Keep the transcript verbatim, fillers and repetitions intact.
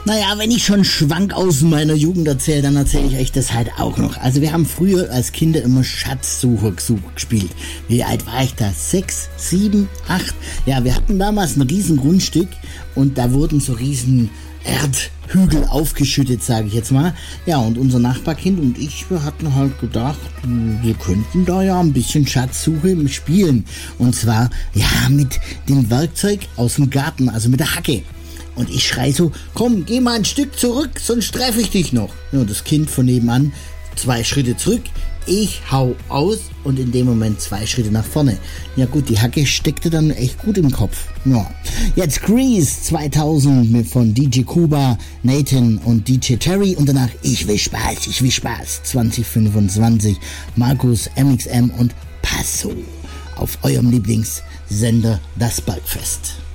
Naja, wenn ich schon Schwank aus meiner Jugend erzähle, dann erzähle ich euch das halt auch noch. Also wir haben früher als Kinder immer Schatzsucher gespielt. Wie alt war ich da? Sechs, sieben, acht? Ja, wir hatten damals ein riesen Grundstück und da wurden so riesen Erdhügel aufgeschüttet, sage ich jetzt mal. Ja, und unser Nachbarkind und ich, wir hatten halt gedacht, wir könnten da ja ein bisschen Schatzsuche spielen. Und zwar, ja, mit dem Werkzeug aus dem Garten, also mit der Hacke. Und ich schrei so, komm, geh mal ein Stück zurück, sonst treffe ich dich noch. Ja, das Kind von nebenan, zwei Schritte zurück, ich hau aus und in dem Moment zwei Schritte nach vorne. Ja gut, die Hacke steckte dann echt gut im Kopf. Ja. Jetzt Grease zweitausend von D J Kuba, Nathan und D J Terry und danach Ich will Spaß, ich will Spaß zwanzig fünfundzwanzig, Markus, M X M und Passo auf eurem Lieblingssender Das Bergfest.